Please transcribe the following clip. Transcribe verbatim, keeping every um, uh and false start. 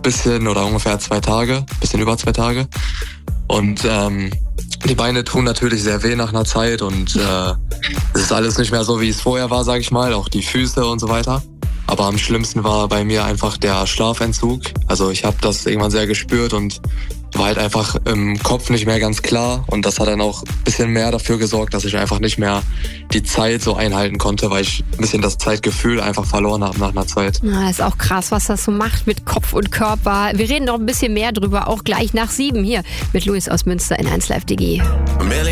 bisschen oder ungefähr zwei Tage, bisschen über zwei Tage. Und ähm, die Beine tun natürlich sehr weh nach einer Zeit und äh, es ist alles nicht mehr so, wie es vorher war, sag ich mal, auch die Füße und so weiter. Aber am schlimmsten war bei mir einfach der Schlafentzug. Also ich habe das irgendwann sehr gespürt und war halt einfach im Kopf nicht mehr ganz klar. Und das hat dann auch ein bisschen mehr dafür gesorgt, dass ich einfach nicht mehr die Zeit so einhalten konnte, weil ich ein bisschen das Zeitgefühl einfach verloren habe nach einer Zeit. Na, das ist auch krass, was das so macht mit Kopf und Körper. Wir reden noch ein bisschen mehr drüber, auch gleich nach sieben hier mit Luis aus Münster in eins Live D G.